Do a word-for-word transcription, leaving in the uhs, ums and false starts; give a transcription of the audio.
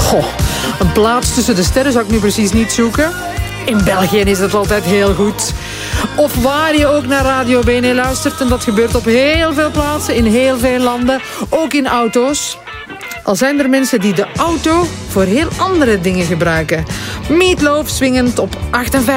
Goh, een plaats tussen de sterren zou ik nu precies niet zoeken. In België is dat altijd heel goed. Of waar je ook naar Radio Bene luistert. En dat gebeurt op heel veel plaatsen, in heel veel landen. Ook in auto's. Al zijn er mensen die de auto voor heel andere dingen gebruiken. Meatloaf swingend op achtenvijftig.